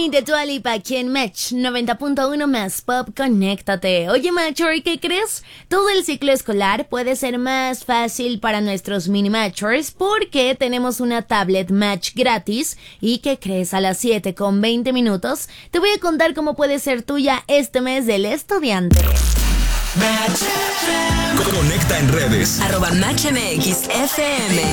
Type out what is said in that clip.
de Dua Lipa aquí en Match 90.1 más Pop, conéctate. Oye, Matcher, ¿qué crees? Todo el ciclo escolar puede ser más fácil para nuestros mini Matchers porque tenemos una tablet Match gratis. ¿Y qué crees? A las 7:20 te voy a contar cómo puede ser tuya este mes del estudiante. Match. Conecta en redes. @MatchMXFM.